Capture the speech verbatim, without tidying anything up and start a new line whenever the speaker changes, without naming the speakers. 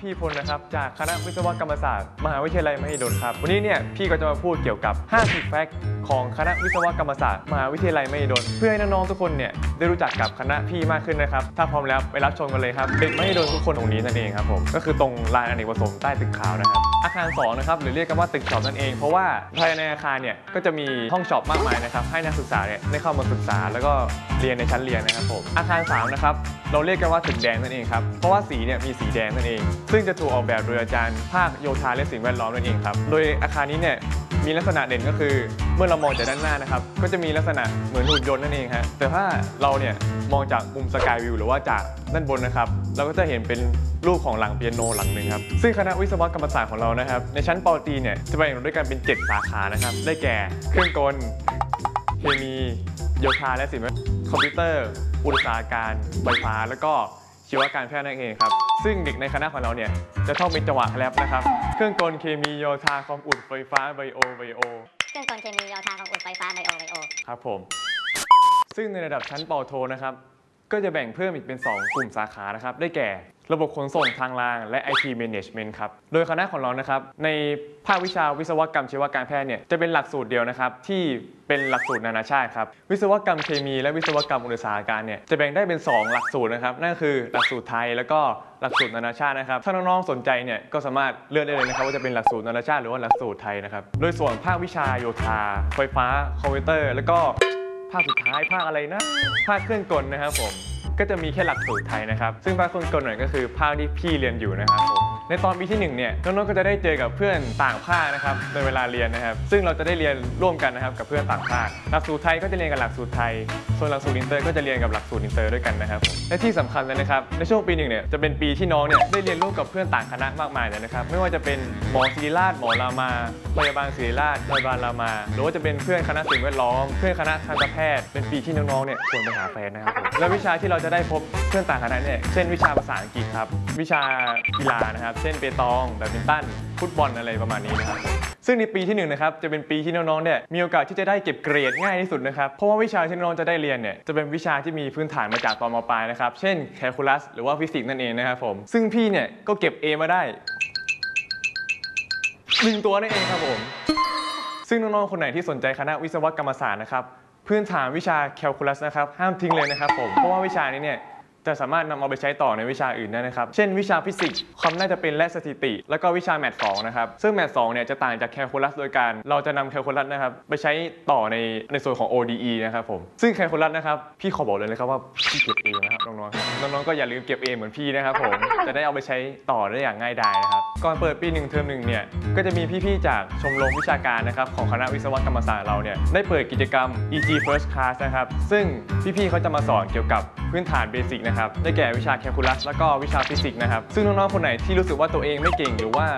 พี่พลนะครับจากคณะวิศวกรรมศาสตร์มหาวิทยาลัยมหิดลครับวันนี้เนี่ยพี่ก็จะมาพูดเกี่ยวกับห้าสิบแฟกต์ของคณะวิศวกรรมศาสตร์มหาวิทยาลัยมหิดลเพื่อให้น้องๆทุกคนเนี่ยได้รู้จักกับคณะพี่มากขึ้นนะครับถ้าพร้อมแล้วไปรับชมกันเลยครับเด็กมหิดลทุกคนตรงนี้นั่นเองครับผมก็คือตรงลานอเนกประสงค์ใต้ตึกขาวนะครับอาคารสองนะครับหรือเรียกกันว่าตึกช็อปนั่นเองเพราะว่าภายในอาคารเนี่ยก็จะมีห้องช็อปมากมายนะครับให้นักศึกษาเนี่ยได้เข้ามาศึกษาแล้วก็เรียนในชั้นเรียนนะครับผมอาคารสามนะครับเราเรียกกันว่าตึกแดงนั่นเองครับเพราะว่าสีเนี่ยมีสีแดงนั่นเองซึ่งจะถูกออกแบบโดยอาจารย์ภาคโยธาและสิ่งแวดล้อมนั่นเองครับโดยอาคารนี้เนี่ยมีลักษณะเด่นก็คือเมื่อเรามองจากด้านหน้านะครับก็จะมีลักษณะเหมือนหุ่นยนต์นั่นเองฮะแต่ถ้าเราเนี่ยมองจากมุมสกายวิวหรือว่าจากด้านบนนะครับเราก็จะเห็นเป็นรูปของหลังเปียโนหลังหนึ่งครับซึ่งคณะวิศวกรรมศาสตร์ของเรานะครับในชั้นปอตรีเนี่ยจะแบ่งด้วยกันเป็นเจ็ดสาขานะครับได้แก่เครื่องกลเคมีโยธาและสิ่งแวดล้อมคอมพิวเตอร์อุตสาหการไฟฟ้าแล้วก็ชีวการแพทย์นั่นเองครับซึ่งเด็กในคณะของเราเนี่ยจะต้องเป็นจังหวะแรปนะครับเครื่องกลเคมีโยธาคอมอุดไฟฟ้าไบโอไบโอ
เครื่องกลเคมีโยธาคอมอุดไฟฟ้าไบโอไบโอ
ครับผมซึ่งในระดับชั้นปอโทนะครับก็จะแบ่งเพิ่มอีกเป็นสองกลุ่มสาขานะครับได้แก่ระบบขนส่งทางรางและ ไอ ที Management ครับโดยคณะของเรานะครับในภาควิชาวิศวกรรมชีวการแพทย์เนี่ยจะเป็นหลักสูตรเดียวนะครับที่เป็นหลักสูตรนานาชาติครับวิศวกรรมเคมีและวิศวกรรมอุตสาหการเนี่ยจะแบ่งได้เป็นสองหลักสูตรนะครับนั่นคือหลักสูตรไทยแล้วก็หลักสูตรนานาชาตินะครับถ้าน้องๆสนใจเนี่ยก็สามารถเลือกได้เลยนะครับว่าจะเป็นหลักสูตรนานาชาติหรือว่าหลักสูตรไทยนะครับโดยส่วนภาควิชาโยธาไฟฟ้าคอมพิวเตอร์แล้วก็ภาคสุดท้ายภาคอะไรนะภาคเครื่องกลนะครับผมก็จะมีแค่หลักสูตรไทยนะครับซึ่งภาคเครื่องกลหน่อยก็คือภาคที่พี่เรียนอยู่นะครับผมในตอนปีที่หนึ่งเนี่ยน้องๆก็จะได้เจอกับเพื่อนต่างภาคนะครับในเวลาเรียนนะครับซึ่งเราจะได้เรียนร่วมกันนะครับกับเพื่อนต่างภาคหลักสูตรไทยก็จะเรียนกับหลักสูตรไทยส่วนหลักสูตรอินเตอร์ก็จะเรียนกับหลักสูตรอินเตอร์ด้วยกันนะครับผมและที่สำคัญเลยนะครับในช่วงปีหนึ่งเนี่ยจะเป็นปีที่น้องเนี่ยได้เรียนร่วมกับเพื่อนต่างคณะมากมายเลยนะครับไม่ว่าจะเป็นหมอศิริราชหมอรามาพยาบาลศิริราชพยาบาลรามาหรือว่าจะเป็นเพื่อนคณะสิ่งแวดล้อมเพื่อนคณะทันตแพทย์เป็นปีที่น้องๆเนี่ยควรไปหาแฟนนะครับผมและวิชาที่เราจะได้พบเพื่อนต่างคณะเนี่ยเช่นวิชาภาษาอังกฤษครับวิชากีฬานะครับเช่นเปตองแบดมินตันฟุตบอลอะไรประมาณนี้นะครับซึ่งในปีที่หนึ่งนะครับจะเป็นปีที่น้องๆเนี่ยมีโอกาสที่จะได้เก็บเกรดง่ายที่สุดนะครับเพราะว่าวิชาที่น้องๆจะได้เรียนเนี่ยจะเป็นวิชาที่มีพื้นฐานมาจากตอนม.ปลายนะครับเช่นแคลคูลัสหรือว่าฟิสิกส์นั่นเองนะครับผมซึ่งพี่เนี่ยก็เก็บ A มาได้หนึ่งตัวนั่นเองครับผมซึ่งน้องๆคนไหนที่สนใจคณะวิศวกรรมศาสตร์นะครับพื้นฐานวิชาแคลคูลัสนะครับห้ามทิ้งเลยนะครับผมเพราะว่าวิชานี้เนี่ยจะสามารถนำเอาไปใช้ต่อในวิชาอื่นได้นะครับเช่นวิชาฟิสิกส์ความน่าจะเป็นและสถิติแล้วก็วิชาแมทสองนะครับซึ่งแมทสองเนี่ยจะต่างจากแคลคูลัสโดยการเราจะนำแคลคูลัสนะครับไปใช้ต่อในในส่วนของ โอ ดี อี นะครับผมซึ่งแคลคูลัสนะครับพี่ขอบอกเลยนะครับว่าพี่เก็บ A นะครับน้องๆครับน้องๆก็อย่าลืมเก็บ A เหมือนพี่นะครับผมจะได้เอาไปใช้ต่อได้อย่างง่ายดายนะครับก่อนเปิดปีหนึ่งเทอมหนึ่งเนี่ยก็จะมีพี่ๆจากชมรมวิชาการนะครับของคณะวิศวกรรมศาสตร์เราเนี่ยได้เปิดกิจกรรม อี จี First Class นะครับซึ่งพี่ๆเขาจะมาสอนเกี่ยวกับพื้นฐานเบสิกนะครับได้แก่วิชาแคลคูลัสแล้วก็วิชาฟิสิกส์นะครับซึ่งน้องๆคนไหนที่รู้สึกว่าตัวเองไม่เก่งหรือว่า